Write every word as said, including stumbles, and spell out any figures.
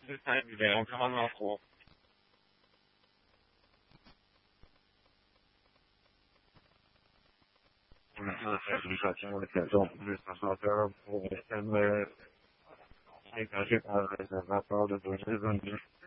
this time of day, I'm coming off school. L'utilisation de l'occasion de transporteur pour essayer de faire un rapport de deux mille vingt-deux.